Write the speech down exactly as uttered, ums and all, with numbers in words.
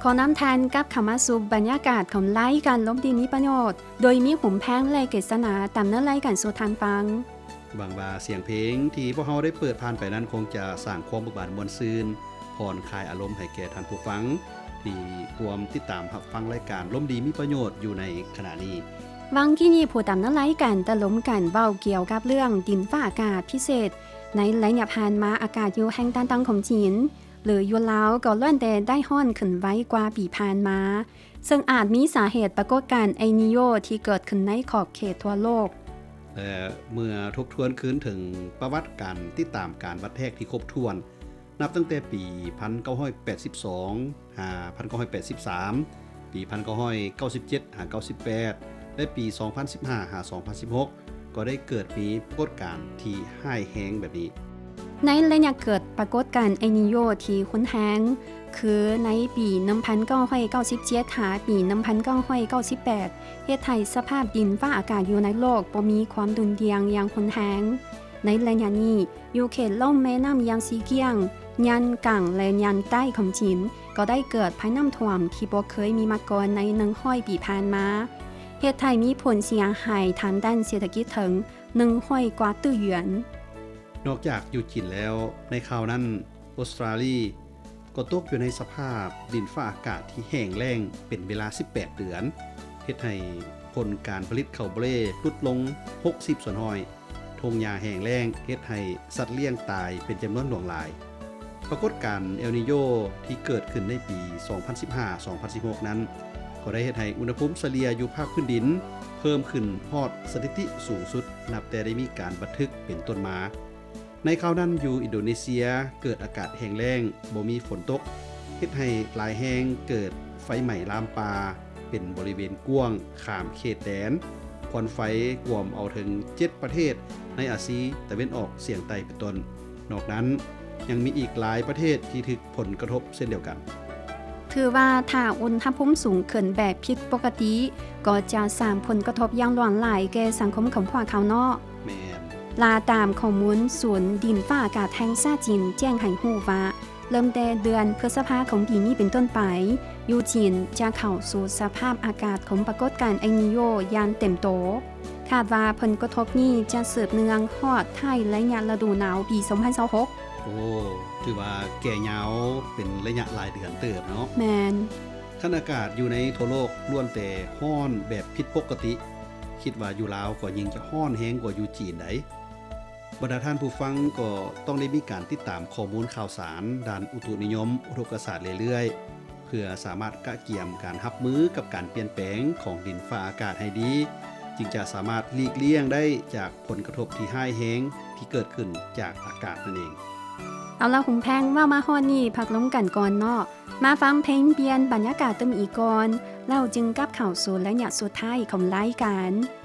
อน้ำทานกับเข้ามาสู่บรรยากาศของไล่การล้มดีมีประโยชน์โดยมีหุ่มแพงและเกษณาตามเนื้อไล่กันสู่ทานฟังบางบาเสียงเพลงที่พวกเราได้เปิดผ่านไปนั้นคงจะสร้างความเบิกบานมวลซืนผ่อนคลายอารมณ์ให้แก่ท่านผู้ฟังที่รวมติดตามรับฟังรายการล้มดีมีประโยชน์อยู่ในขณะนี้วังที่นี่ผู้ตามเนื้อไล่กันตะล้มกันเว้าเกี่ยวกับเรื่องดินฟ้าอากาศพิเศษในระยะผ่านมาอากาศอยู่แห่งด้านตั้งของจีนหรืออยู่แล้วก็ล้วนแต่ได้ห้อนขึ้นไว้กว่าปีผ่านมาซึ่งอาจมีสาเหตุปรากฏการณ์เอลนีโญที่เกิดขึ้นในขอบเขตทั่วโลกแต่เมื่อทบทวนคืนถึงประวัติการติดตามการวัดแทกที่ครบถ้วนนับตั้งแต่ปีหนึ่งพันเก้าร้อยแปดสิบสองหาหนึ่งพันเก้าร้อยแปดสิบสามปีหนึ่งพันเก้าร้อยเก้าสิบเจ็ดหาเก้าสิบแปดและปีสองพันสิบห้าหาสองพันสิบหกก็ได้เกิดมีปรากฏการณ์ที่ห้ายแห้งแบบนี้ในระยะเกิดปรากฏการณ์เอลนีโญที่คุ้นแฮงคือในปีหนึ่งพันเก้าร้อยเก้าสิบเจ็ดหาปีหนึ่งพันเก้าร้อยเก้าสิบแปดเฮ็ดให้สภาพดินฟ้าอากาศอยู่ในโลกบ่มีความดุนเดียงอย่างคุ้นแฮงในระยะนี้อยู่เขตล่มแม่น้ำยางซีเกียงยันกังและยันใต้ของจีนก็ได้เกิดภัยน้ำท่วมที่บ่เคยมีมาก่อนในหนึ่งร้อยปีผ่านมาเฮ็ดให้มีผลเสียหายทางด้านเศรษฐกิจถึงหนึ่งร้อยกว่าตื้อหยวนนอกจากอยู่จีนแล้วในคราวนั้นออสเตรเลียก็ตกอยู่ในสภาพดินฟ้าอากาศที่แห้งแล้งเป็นเวลาสิบแปดเดือนเฮ็ดให้ผลการผลิตข้าวเบรลดลงหกสิบส่วนห้อยทงหญ้าแห้งแล้งเฮ็ดให้สัตว์เลี้ยงตายเป็นจำนวนหลวงหลายปรากฏการณ์เอลนีโญที่เกิดขึ้นในปี สองพันสิบห้า สองพันสิบหก นั้นก็ได้เฮ็ดให้อุณหภูมิเฉลี่ยอยู่ภาคพื้นดินเพิ่มขึ้นฮอดสถิติสูงสุดนับแต่ได้มีการบันทึกเป็นต้นมาในคราวนั้นอยู่อินโดนีเซียเกิดอากาศแห้งแล้งบ่มีฝนตกเฮ็ดให้หลายแห่งเกิดไฟไหม้ลามปาเป็นบริเวณกว้างข้ามเขตแดนควันไฟกวมเอาถึงเจ็ดประเทศในอาซีตะวันออกเฉียงใต้เป็นต้นนอกนั้นยังมีอีกหลายประเทศที่ถูกผลกระทบเช่นเดียวกันถือว่าถ้าอุณหภูมิสูงขึ้นแบบผิดปกติก็จะสร้างผลกระทบอย่างหลวงหลายแก่สังคมของพวกเขาเนาะแม่นลาตามข้อมูลศูนย์ดินฟ้าอากาศแห่งชาติจีนแจ้งให้รู้ว่าเริ่มแต่เดือนพฤษภาคมของปีนี้เป็นต้นไปอยู่จีนจะเข้าสู่สภาพอากาศของปรากฏการณ์เอลนีโญอย่างเต็มโตคาดว่าผลกระทบนี้จะสืบเนื่องฮอดท้ายระยะฤดูหนาวปีสองพันยี่สิบหกโอ้ถือว่าแก่ยาวเป็นระยะหลายเดือนเติบเนาะแม่นคันอากาศอยู่ในทั่วโลกล้วนแต่ร้อนแบบผิดปกติคิดว่าอยู่ลาวก็ยิ่งจะร้อนแฮงกว่าอยู่จีนไดบรรดาท่านผู้ฟังก็ต้องได้มีการติดตามข้อมูลข่าวสารด้านอุตุนิยมอุทกศาสตร์เรื่อยๆเพื่อสามารถกะเกียมการรับมือกับการเปลี่ยนแปลงของดินฟ้าอากาศให้ดีจึงจะสามารถหลีกเลี่ยงได้จากผลกระทบที่ร้ายแรงที่เกิดขึ้นจากอากาศนั่นเองเอาละหุมแพงว่ามาฮอดนี่พักลงกันก่อนเนาะมาฟังเพลงเปลี่ยนบรรยากาศเติมอีกก่อนแล้วจึงกลับเข้าสู่ระยะสุดท้ายของรายการ